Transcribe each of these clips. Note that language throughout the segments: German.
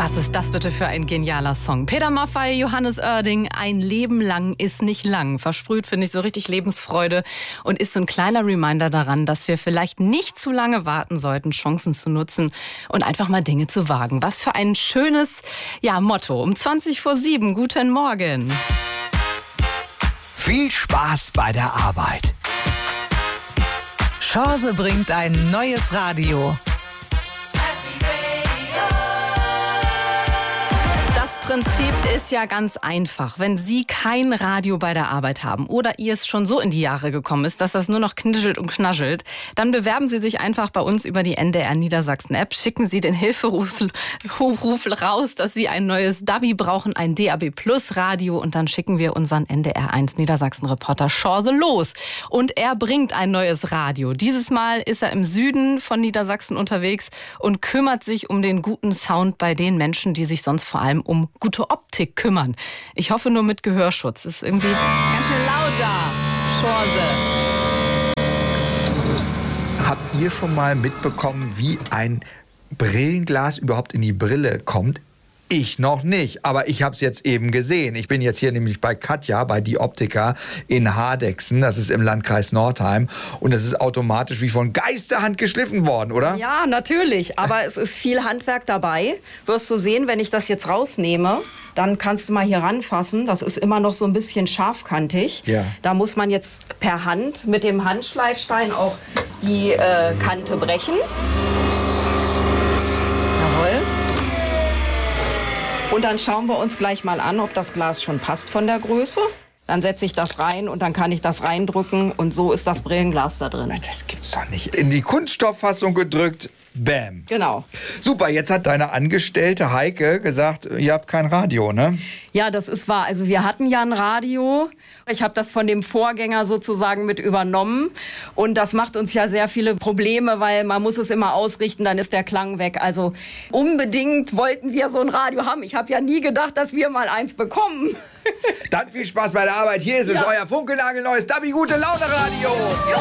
Was ist das bitte für ein genialer Song? Peter Maffay, Johannes Oerding, ein Leben lang ist nicht lang. Versprüht, finde ich, so richtig Lebensfreude und ist so ein kleiner Reminder daran, dass wir vielleicht nicht zu lange warten sollten, Chancen zu nutzen und einfach mal Dinge zu wagen. Was für ein schönes Motto. Um 7:20. Guten Morgen. Viel Spaß bei der Arbeit. Chance bringt ein neues Radio. Das Prinzip ist ja ganz einfach. Wenn Sie kein Radio bei der Arbeit haben oder ihr es schon so in die Jahre gekommen ist, dass das nur noch knischelt und knaschelt, dann bewerben Sie sich einfach bei uns über die NDR Niedersachsen App. Schicken Sie den Hilferuf raus, dass Sie ein neues DABI brauchen, ein DAB Plus Radio, und dann schicken wir unseren NDR1 Niedersachsen Reporter Chance los. Und er bringt ein neues Radio. Dieses Mal ist er im Süden von Niedersachsen unterwegs und kümmert sich um den guten Sound bei den Menschen, die sich sonst vor allem um gute Optik kümmern. Ich hoffe nur mit Gehörschutz. Ist irgendwie ganz schön laut da. Chance. Habt ihr schon mal mitbekommen, wie ein Brillenglas überhaupt in die Brille kommt? Ich noch nicht, aber ich habe es jetzt eben gesehen. Ich bin jetzt hier nämlich bei Katja, bei Die Optiker in Hardegsen. Das ist im Landkreis Nordheim. Und das ist automatisch wie von Geisterhand geschliffen worden, oder? Ja, natürlich. Aber es ist viel Handwerk dabei. Wirst du sehen, wenn ich das jetzt rausnehme, dann kannst du mal hier ranfassen. Das ist immer noch so ein bisschen scharfkantig. Ja. Da muss man jetzt per Hand mit dem Handschleifstein auch die Kante brechen. Jawohl. Und dann schauen wir uns gleich mal an, ob das Glas schon passt von der Größe. Dann setze ich das rein und dann kann ich das reindrücken und so ist das Brillenglas da drin. Das gibt's doch nicht. In die Kunststofffassung gedrückt, bam. Genau. Super, jetzt hat deine Angestellte Heike gesagt, ihr habt kein Radio, ne? Ja, das ist wahr. Also wir hatten ja ein Radio. Ich habe das von dem Vorgänger sozusagen mit übernommen. Und das macht uns ja sehr viele Probleme, weil man muss es immer ausrichten, dann ist der Klang weg. Also unbedingt wollten wir so ein Radio haben. Ich habe ja nie gedacht, dass wir mal eins bekommen. Dann viel Spaß bei der Arbeit. Hier ist es, euer funkelnagelneues DABI Gute Laune Radio.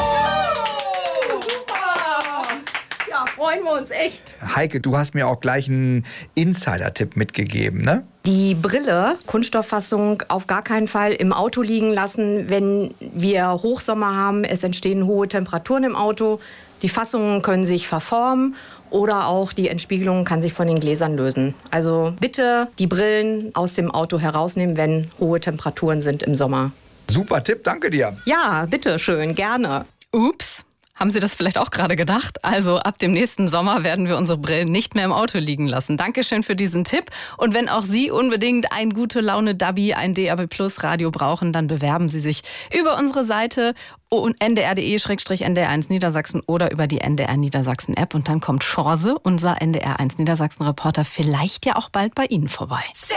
Ja, freuen wir uns echt. Heike, du hast mir auch gleich einen Insider-Tipp mitgegeben, ne? Die Brille, Kunststofffassung, auf gar keinen Fall im Auto liegen lassen, wenn wir Hochsommer haben. Es entstehen hohe Temperaturen im Auto. Die Fassungen können sich verformen oder auch die Entspiegelung kann sich von den Gläsern lösen. Also bitte die Brillen aus dem Auto herausnehmen, wenn hohe Temperaturen sind im Sommer. Super Tipp, danke dir. Ja, bitte schön, gerne. Ups. Haben Sie das vielleicht auch gerade gedacht? Also ab dem nächsten Sommer werden wir unsere Brillen nicht mehr im Auto liegen lassen. Dankeschön für diesen Tipp. Und wenn auch Sie unbedingt ein gute Laune DABI, ein DAB Plus Radio brauchen, dann bewerben Sie sich über unsere Seite ndr.de/ndr1 Niedersachsen oder über die NDR Niedersachsen App. Und dann kommt Chance, unser NDR1 Niedersachsen Reporter, vielleicht ja auch bald bei Ihnen vorbei.